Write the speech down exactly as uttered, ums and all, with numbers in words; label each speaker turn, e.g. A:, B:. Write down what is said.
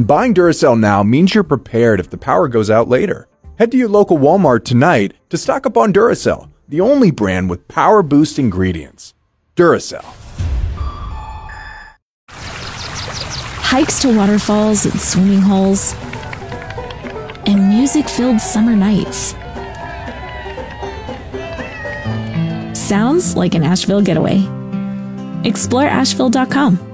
A: And buying Duracell now means you're prepared if the power goes out later. Head to your local Walmart tonight to stock up on Duracell, the only brand with power boost ingredients. Duracell.
B: Hikes to waterfalls and swimming holes, and music-filled summer nights. Sounds like an Asheville getaway. Explore asheville dot com.